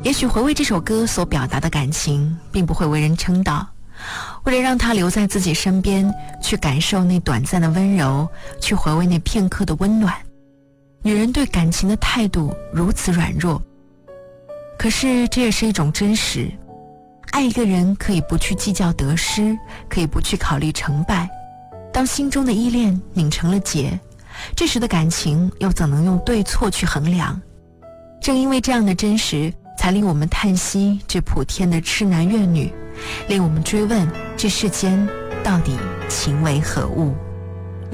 也许回味这首歌所表达的感情并不会为人称道，为了让他留在自己身边，去感受那短暂的温柔，去回味那片刻的温暖，女人对感情的态度如此软弱。可是这也是一种真实，爱一个人可以不去计较得失，可以不去考虑成败，当心中的依恋拧成了结，这时的感情又怎能用对错去衡量？正因为这样的真实，才令我们叹息这普天的痴男怨女，令我们追问这世间到底情为何物。